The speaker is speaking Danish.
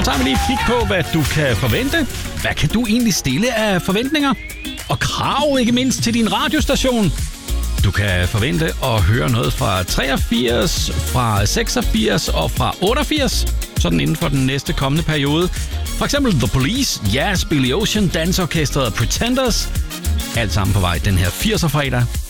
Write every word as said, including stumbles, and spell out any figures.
tager vi lige et kig på, hvad du kan forvente. Hvad kan du egentlig stille af forventninger? Og krav ikke mindst til din radiostation. Du kan forvente at høre noget fra treogfirs, fra seksogfirs og fra otteogfirs, sådan inden for den næste kommende periode. For eksempel The Police, Yes, Billy Ocean, Dansorkestret og Pretenders. Alt sammen på vej den her firser-fredag.